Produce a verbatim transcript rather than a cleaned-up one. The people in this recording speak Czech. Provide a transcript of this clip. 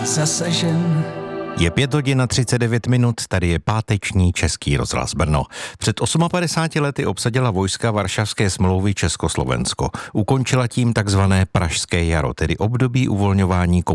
zasažen. Je pět hodin a třicet devět minut, tady je páteční Český rozhlas Brno. Před padesáti osmi lety obsadila vojska Varšavské smlouvy Československo. Ukončila tím takzvané Pražské jaro, tedy období uvolňování